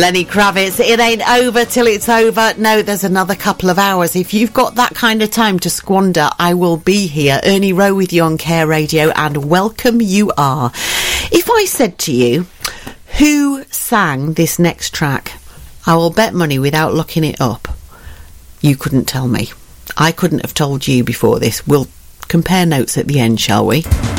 Lenny Kravitz, it ain't over till it's over. No, there's another couple of hours. If you've got that kind of time to squander, I will be here. Ernie Rowe with you on Care Radio, and welcome you are. If I said to you, who sang this next track, I will bet money without looking it up, you couldn't tell me. I couldn't have told you before this. We'll compare notes at the end, shall we?